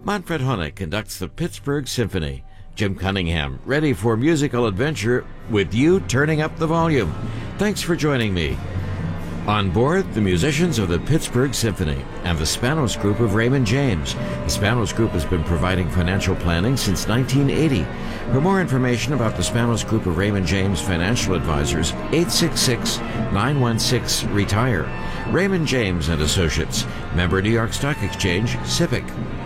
Manfred Honeck conducts the Pittsburgh Symphony. Jim Cunningham, ready for musical adventure with you turning up the volume. Thanks for joining me. On board, the musicians of the Pittsburgh Symphony and the Spanos Group of Raymond James. The Spanos Group has been providing financial planning since 1980. For more information about the Spanos Group of Raymond James financial advisors, 866-916-RETIRE. Raymond James and Associates, member New York Stock Exchange, SIPC.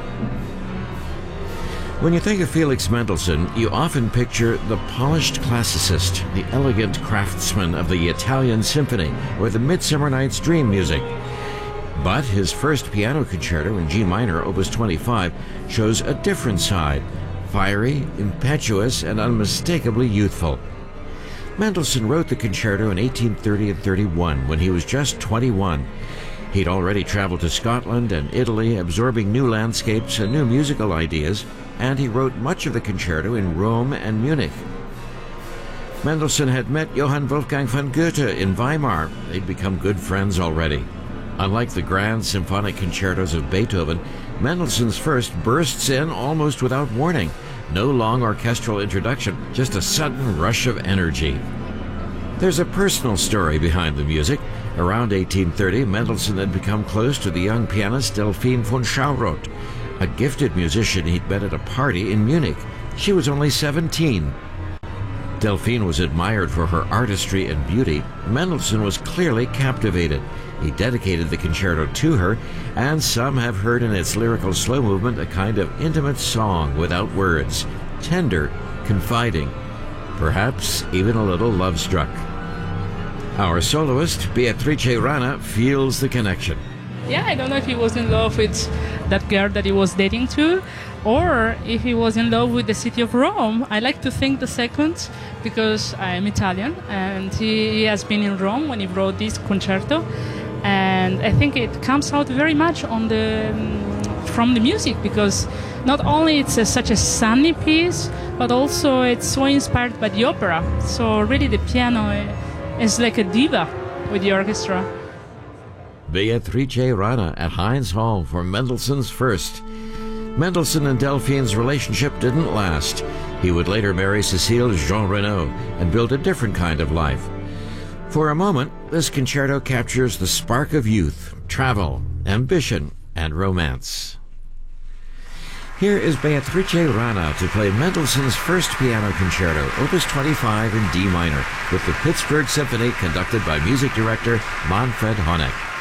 When you think of Felix Mendelssohn, you often picture the polished classicist, the elegant craftsman of the Italian Symphony or the Midsummer Night's Dream music. But his first piano concerto in G minor, Opus 25, shows a different side, fiery, impetuous, and unmistakably youthful. Mendelssohn wrote the concerto in 1830 and 31 when he was just 21. He'd already traveled to Scotland and Italy, absorbing new landscapes and new musical ideas, and he wrote much of the concerto in Rome and Munich. Mendelssohn had met Johann Wolfgang von Goethe in Weimar. They'd become good friends already. Unlike the grand symphonic concertos of Beethoven, Mendelssohn's first bursts in almost without warning. No long orchestral introduction, just a sudden rush of energy. There's a personal story behind the music. Around 1830, Mendelssohn had become close to the young pianist Delphine von Schauroth, a gifted musician he'd met at a party in Munich. She was only 17. Delphine was admired for her artistry and beauty. Mendelssohn was clearly captivated. He dedicated the concerto to her, and some have heard in its lyrical slow movement a kind of intimate song without words, tender, confiding, perhaps even a little love-struck. Our soloist, Beatrice Rana, feels the connection. Yeah, I don't know if he was in love with that girl that he was dating to, or if he was in love with the city of Rome. I like to think the second, because I am Italian, and he has been in Rome when he wrote this concerto, and I think it comes out very much on from the music, because not only it's such a sunny piece, but also it's so inspired by the opera. So really the piano is like a diva with the orchestra. Beatrice Rana at Heinz Hall for Mendelssohn's first. Mendelssohn and Delphine's relationship didn't last. He would later marry Cécile Jean Renaud and build a different kind of life. For a moment, this concerto captures the spark of youth, travel, ambition, and romance. Here is Beatrice Rana to play Mendelssohn's first piano concerto, Opus 25 in D minor, with the Pittsburgh Symphony conducted by music director Manfred Honeck.